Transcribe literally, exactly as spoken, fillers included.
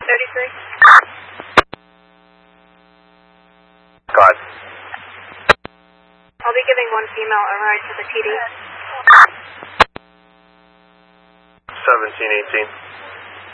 thirty-three. Go ahead. I'll be giving one female a ride to the T D. seventeen eighteen.